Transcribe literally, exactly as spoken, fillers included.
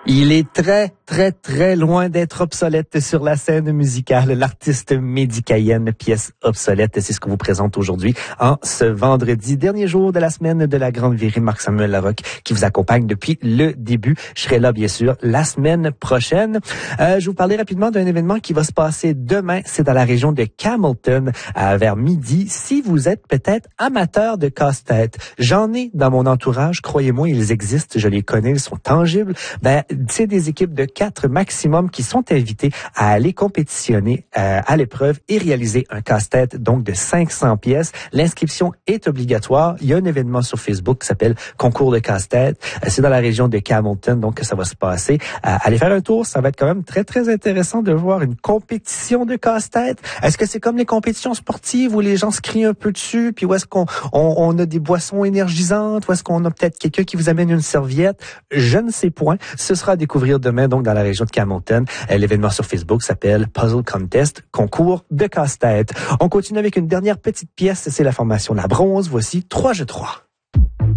Il est très, très, très loin d'être obsolète sur la scène musicale. L'artiste Mehdi Cayenne, pièce obsolète, c'est ce qu'on vous présente aujourd'hui en ce vendredi, dernier jour de la semaine de la Grande Virée. Marc-Samuel Larocque qui vous accompagne depuis le début. Je serai là, bien sûr, la semaine prochaine. Euh, je vous parlais rapidement d'un événement qui va se passer demain. C'est dans la région de Camelton, euh, vers midi. Si vous êtes peut-être amateur de casse-tête, j'en ai dans mon entourage, croyez-moi, ils existent, je les connais, ils sont tangibles. Ben, c'est des équipes de quatre maximum qui sont invitées à aller compétitionner euh, à l'épreuve et réaliser un casse-tête donc de cinq cents pièces. L'inscription est obligatoire. Il y a un événement sur Facebook qui s'appelle Concours de casse-tête. Euh, c'est dans la région de Camelton, donc que ça va se passer. Euh, allez faire un tour, ça va être quand même très très intéressant de voir une compétition de casse-tête. Est-ce que c'est comme les compétitions sportives où les gens se crient un peu dessus, puis où est-ce qu'on on, on a des boissons énergisantes, où est-ce qu'on a peut-être quelqu'un qui vous amène une serviette? Je ne sais point. Ce sera à découvrir demain, donc, dans la région de Camelton. L'événement sur Facebook s'appelle Puzzle Contest, concours de casse-tête. On continue avec une dernière petite pièce, c'est la formation La Bronze. Voici trois jeux trois.